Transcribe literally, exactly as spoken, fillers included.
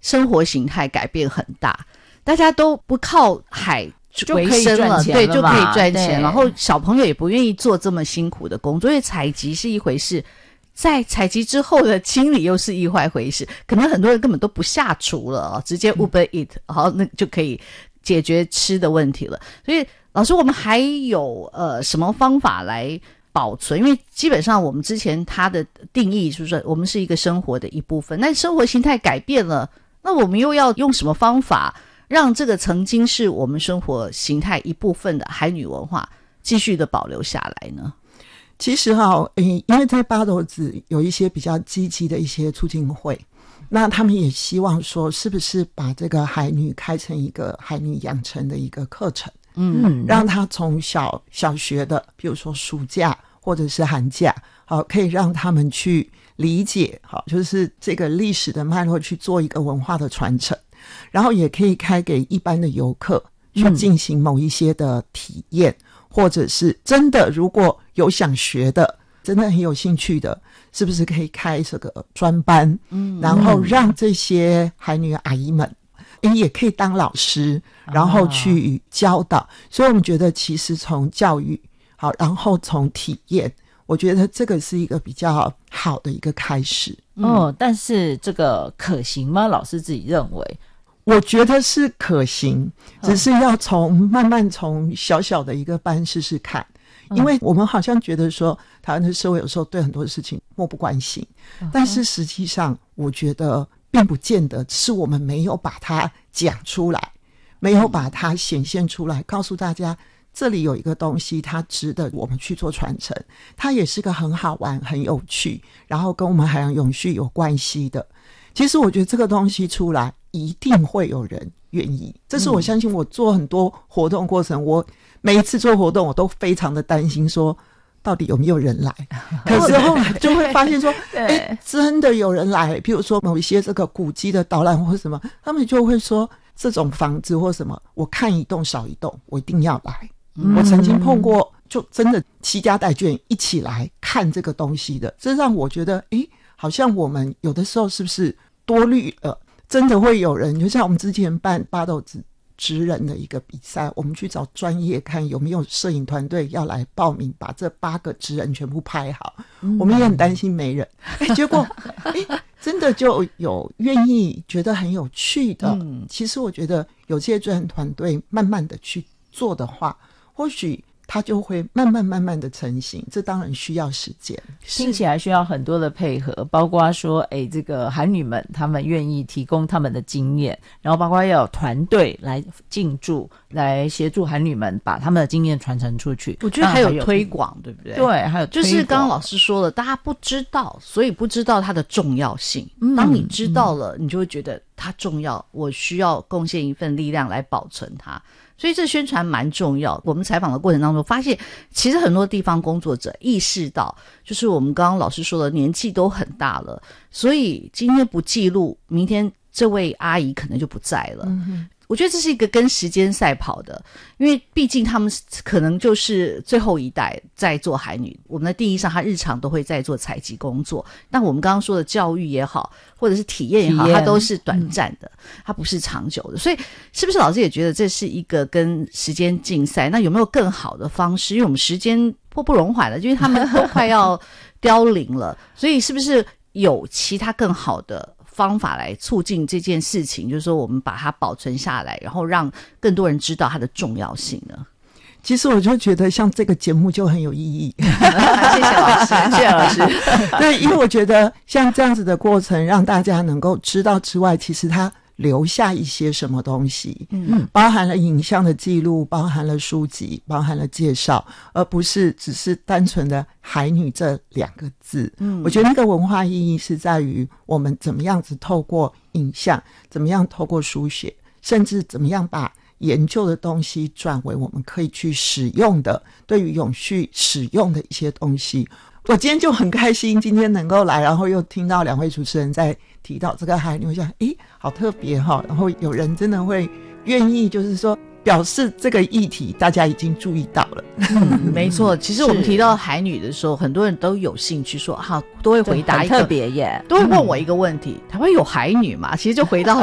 生活形态改变很大，大家都不靠海为生了，对，就可以赚钱，然后小朋友也不愿意做这么辛苦的工作，因为采集是一回事，在采集之后的清理又是一回事，可能很多人根本都不下厨了，直接 Uber Eat，然后那就可以解决吃的问题了。所以老师，我们还有呃什么方法来保存？因为基本上我们之前它的定义就是说我们是一个生活的一部分，但生活形态改变了，那我们又要用什么方法让这个曾经是我们生活形态一部分的海女文化继续的保留下来呢？ 其实哈，因为在八斗子有一些比较积极的一些促进会，那他们也希望说是不是把这个海女开成一个海女养成的一个课程，嗯，让他从小小学的比如说暑假或者是寒假，好，可以让他们去理解，好，就是这个历史的脉络，去做一个文化的传承，然后也可以开给一般的游客去进行某一些的体验，嗯，或者是真的如果有想学的，真的很有兴趣的，是不是可以开这个专班，嗯，然后让这些海女阿姨们也可以当老师，然后去教导，啊，所以我们觉得其实从教育好，然后从体验，我觉得这个是一个比较好的一个开始。 嗯，哦，但是这个可行吗？老师自己认为？ 我觉得是可行，只是要从慢慢从小小的一个班试试看，嗯，因为我们好像觉得说台湾的社会有时候对很多事情漠不关心，嗯，但是实际上我觉得并不见得是我们没有把它讲出来，没有把它显现出来，告诉大家这里有一个东西它值得我们去做传承，它也是个很好玩很有趣，然后跟我们海洋永续有关系的。其实我觉得这个东西出来一定会有人愿意，这是我相信。我做很多活动过程，我每一次做活动我都非常的担心说到底有没有人来，可是后来就会发现说哎，真的有人来。譬如说某一些这个古迹的导览或什么，他们就会说这种房子或什么我看一栋少一栋我一定要来，嗯，我曾经碰过就真的携家带眷一起来看这个东西的，这让我觉得诶，好像我们有的时候是不是多虑了，真的会有人，就像我们之前办八斗子职人的一个比赛，我们去找专业看有没有摄影团队要来报名，把这八个职人全部拍好，嗯，我们也很担心没人，诶，结果诶真的就有愿意觉得很有趣的，嗯，其实我觉得有些职人团队慢慢的去做的话，或许它就会慢慢慢慢的成型，这当然需要时间， 听起来需要很多的配合，包括说诶这个海女们他们愿意提供他们的经验，然后包括要有团队来进驻来协助海女们把他们的经验传承出去。 我觉得还有推广，对不对？ 对，还有推广， 就是刚刚老师说了，大家不知道，所以不知道它的重要性，嗯，当你知道了，嗯，你就会觉得它重要，我需要贡献一份力量来保存它，所以这宣传蛮重要。我们采访的过程当中发现，其实很多地方工作者意识到，就是我们刚刚老师说的年纪都很大了，所以今天不记录，明天这位阿姨可能就不在了，嗯，我觉得这是一个跟时间赛跑的，因为毕竟他们可能就是最后一代在做海女，我们的定义上他日常都会在做采集工作，但我们刚刚说的教育也好或者是体验也好，它都是短暂的，它不是长久的，所以是不是老师也觉得这是一个跟时间竞赛？那有没有更好的方式？因为我们时间迫不容缓了，因为他们都快要凋零了所以是不是有其他更好的方法来促进这件事情，就是说我们把它保存下来，然后让更多人知道它的重要性呢？ 其实我就觉得像这个节目就很有意义谢谢老师谢谢老师对，因为我觉得像这样子的过程让大家能够知道之外，其实它留下一些什么东西，嗯，包含了影像的记录，包含了书籍，包含了介绍，而不是只是单纯的海女这两个字，嗯，我觉得那个文化意义是在于我们怎么样子透过影像，怎么样透过书写，甚至怎么样把研究的东西转为我们可以去使用的，对于永续使用的一些东西。我今天就很开心今天能够来，然后又听到两位主持人在提到这个海女，我想诶好特别齁，然后有人真的会愿意就是说表示这个议题大家已经注意到了， 嗯，没错。其实我们提到海女的时候，很多人都有兴趣说好，都会回答一个特别耶， 都会问我一个问题，台湾有海女吗？其实就回到